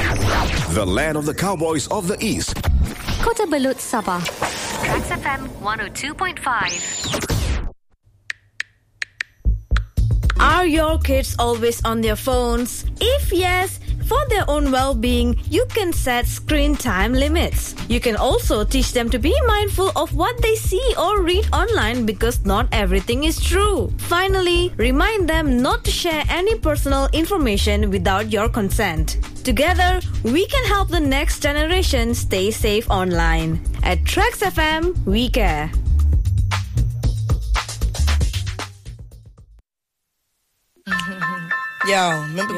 The land of the cowboys of the East. Kota Belud, Sabah. Trax FM 102.5. Are your kids always on their phones? If yes, for their own well-being, you can set screen time limits. You can also teach them to be mindful of what they see or read online because not everything is true. Finally, remind them not to share any personal information without your consent. Together, we can help the next generation stay safe online. At Trax FM, we care. Yo, remember